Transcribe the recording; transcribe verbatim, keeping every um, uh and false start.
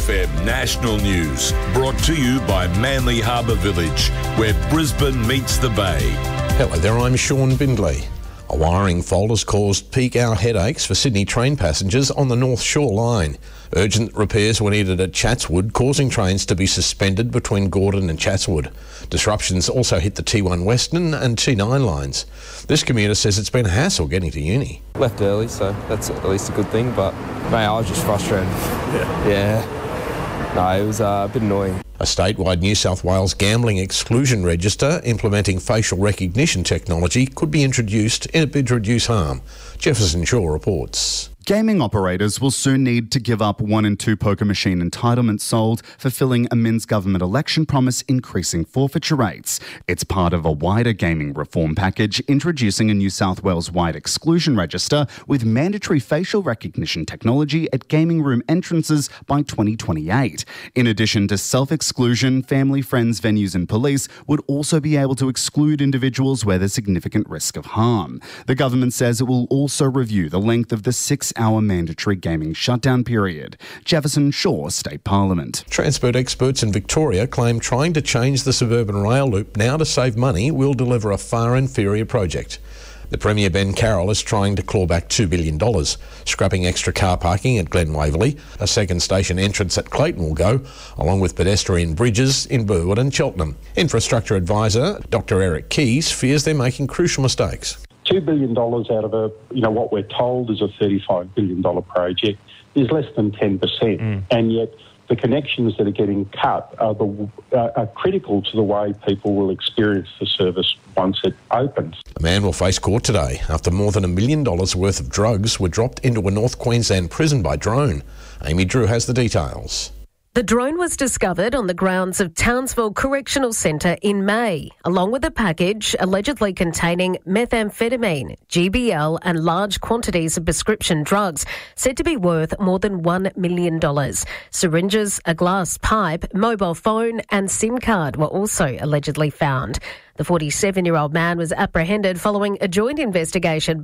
F M National News, brought to you by Manly Harbour Village, where Brisbane meets the Bay. Hello there, I'm Sean Bindley. A wiring fault has caused peak hour headaches for Sydney train passengers on the North Shore line. Urgent repairs were needed at Chatswood, causing trains to be suspended between Gordon and Chatswood. Disruptions also hit the T one Western and T nine lines. This commuter says it's been a hassle getting to uni. Left early, so that's at least a good thing, but mate, I was just frustrated. Yeah. Yeah. No, it was uh, a bit annoying. A statewide New South Wales gambling exclusion register implementing facial recognition technology could be introduced in a bid to reduce harm. Jefferson Shaw reports. Gaming operators will soon need to give up one in two poker machine entitlements sold, fulfilling a Minns government election promise increasing forfeiture rates. It's part of a wider gaming reform package introducing a New South Wales-wide exclusion register with mandatory facial recognition technology at gaming room entrances by twenty twenty-eight. In addition to self-exclusion, family, friends, venues and police would also be able to exclude individuals where there's significant risk of harm. The government says it will also review the length of the six hour mandatory gaming shutdown period. Jefferson Shaw, State Parliament. Transport experts in Victoria claim trying to change the suburban rail loop now to save money will deliver a far inferior project. The Premier Ben Carroll is trying to claw back two billion dollars, scrapping extra car parking at Glen Waverley. A second station entrance at Clayton will go, along with pedestrian bridges in Burwood and Cheltenham. Infrastructure advisor Doctor Eric Keys fears they're making crucial mistakes. two billion dollars out of a, you know, what we're told is a thirty-five billion dollars project is less than ten percent. Mm. And yet the connections that are getting cut are, the, uh, are critical to the way people will experience the service once it opens. A man will face court today after more than a million dollars worth of drugs were dropped into a North Queensland prison by drone. Amy Drew has the details. The drone was discovered on the grounds of Townsville Correctional Centre in May, along with a package allegedly containing methamphetamine, G B L and large quantities of prescription drugs, said to be worth more than one million dollars. Syringes, a glass pipe, mobile phone and SIM card were also allegedly found. The forty-seven-year-old man was apprehended following a joint investigation